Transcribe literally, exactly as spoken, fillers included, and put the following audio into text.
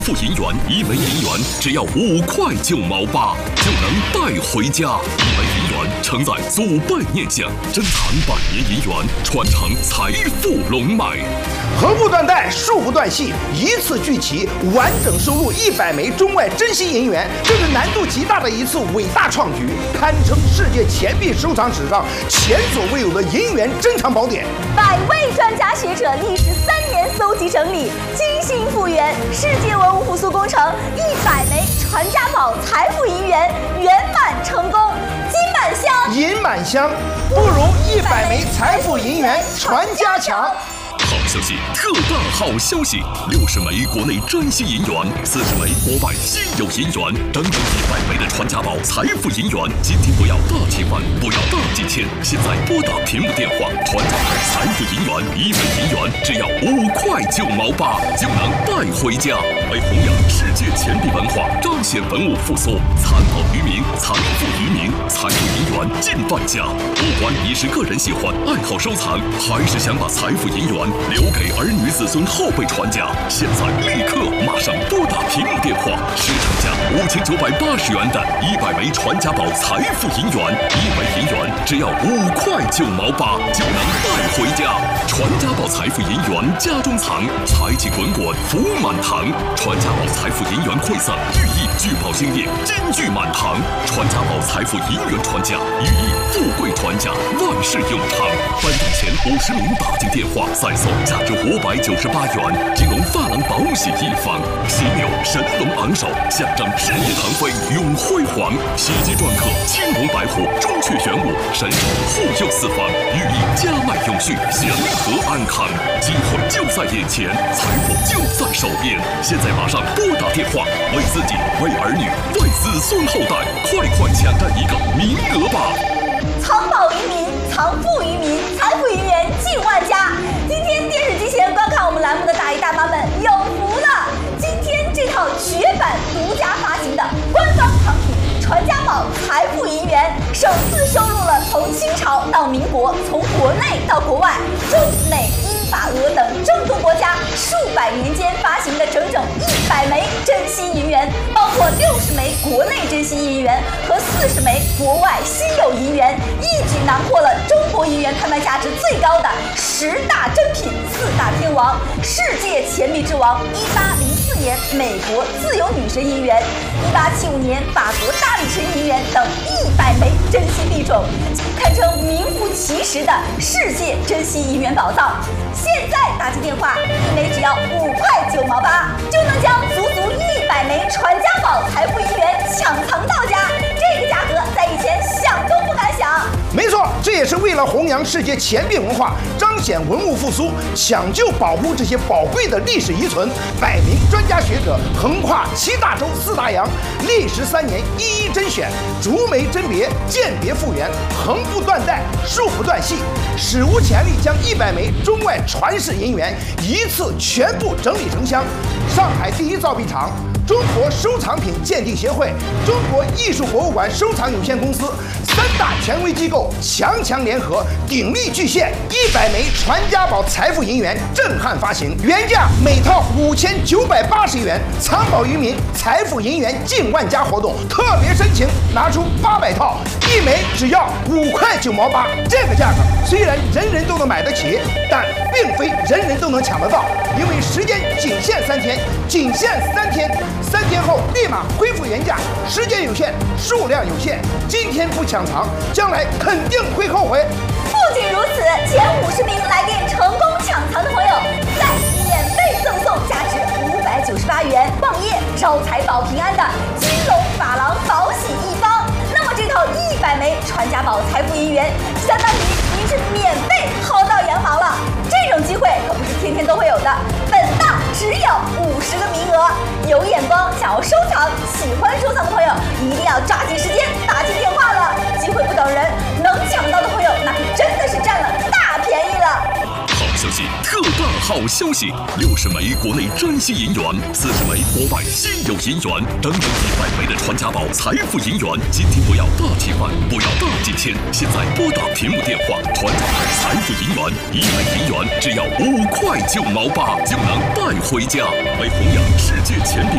富银元一枚银元只要五块九毛八就能带回家，一枚银元承载祖辈念想，珍藏百年银元，传承财富龙脉。 横不断代，竖不断系，一次聚齐，完整收录一百枚中外珍稀银元，这是难度极大的一次伟大创举，堪称世界钱币收藏史上前所未有的银元珍藏宝典。 百位专家学者历时三年搜集整理，精心复原世界文物复苏工程一百枚传家宝财富银元圆满成功，金满箱， 银满箱，不容一百枚财富银元传家强。 好消息，特大好消息！六十枚国内珍稀银元，四十枚国外稀有银元，整整一百枚的传家宝财富银元。今天不要大提款，不要大几千，现在拨打屏幕电话，传家宝财富银元一枚银元只要五块九毛八就能带回家。为弘扬世界钱币文化，彰显文物复苏，残宝于民，财富于民，财富银元进万家。不管你是个人喜欢、爱好收藏，还是想把财富银元留给儿女子孙后辈传家，现在立刻马上拨打屏幕电话，市场价五千九百八十元的一百枚传家宝财富银元，一枚银元只要五块九毛八就能带回家。传家宝财富银元家中藏，财气滚滚福满堂。传家宝财富银元馈赠，寓意聚宝兴业，金聚满堂。传家宝财富银元传家，寓意富贵传家，万事永昌。颁奖前五十名打进电话，再送价值五百九十八元金龙发廊宝喜一方，犀牛神龙昂首，象征事业腾飞永辉煌。喜极篆刻青龙白虎，朱雀玄武，神兽护佑四方，寓意家脉永续，祥和安康。机会就在眼前，财富就在手边。现在马上拨打电话，为自己、为儿女、为子孙后代，快快抢占一个名额吧！ 藏宝于民，藏富于民，财富银元进万家。今天电视机前观看我们栏目的大姨大妈们有福了！今天这套绝版独家发行的官方藏品传家宝财富银元，首次收录了从清朝到民国，从国内到国外，中美英法俄等众多国家数百年间发行的整整一百枚珍稀银元，包括六十枚国内珍稀银元和四十枚国外稀有银元，一举囊括了中国银元拍卖价值最高的十大珍品、四大天王、世界钱币之王。一八零四年美国自由女神银元，一八七五年法国大力神银元等一百枚珍稀币种，堪称名副其实的世界珍稀银元宝藏。现在打进电话，一枚只要五块九毛八，就能将足足一百枚传家宝财富银元抢藏到家。这个价格在以前想都不敢想。 没错，这也是为了弘扬世界钱币文化，彰显文物复苏，抢救保护这些宝贵的历史遗存。百名专家学者横跨七大洲四大洋，历时三年一一甄选，逐枚甄别，鉴别复原，横不断代，竖不断系，史无前例将一百枚中外传世银元一次全部整理成箱。上海第一造币厂、中国收藏品鉴定协会、中国艺术博物馆收藏有限公司三大权威机构强强联合，鼎力巨献一百枚传家宝财富银元震撼发行，原价每套五千九百八十元，藏宝于民，财富银元进万家活动特别申请，拿出八百套，一枚只要五块九毛八。这个价格虽然人人都能买得起，但并非人人都能抢得到，因为时间仅限三天，仅限三天。三天后立马恢复原价，时间有限，数量有限，今天不抢藏，将来肯定会后悔。 不仅如此，前五十名来电成功抢藏的朋友，再免费赠送价值五百九十八元望叶招财保平安的金龙珐琅宝喜一方。那么这套一百枚传家宝财富银元，相当于您是免费薅到羊毛了。这种机会可不是天天都会有的，本档只有五十个名额。有眼光想要收藏、喜欢收藏的朋友，一定要抓紧时间打进电话了。机会不等人，能抢到的朋友，那可真的是占了大便宜了。 好消息，特大好消息！六十枚国内珍稀银元，四十枚国外稀有银元，整整一百枚的传家宝财富银元。今天不要大提款，不要大几千，现在拨打屏幕电话，传家宝财富银元一枚银元只要五块九毛八就能带回家。为弘扬世界钱币